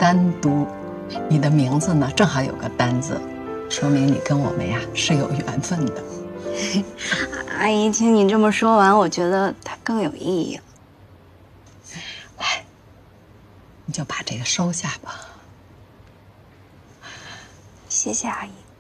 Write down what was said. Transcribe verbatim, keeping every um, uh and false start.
单独，你的名字呢正好有个单字，说明你跟我们呀是有缘分的。 阿姨，听你这么说完，我觉得它更有意义了。 来，你就把这个收下吧。 谢谢阿姨。